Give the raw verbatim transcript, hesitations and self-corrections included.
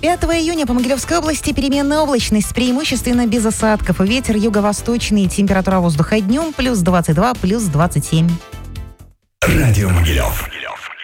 пятого июня по Могилевской области переменная облачность, преимущественно без осадков. Ветер юго-восточный, температура воздуха днем плюс двадцать два, плюс двадцать семь. Радио Могилев.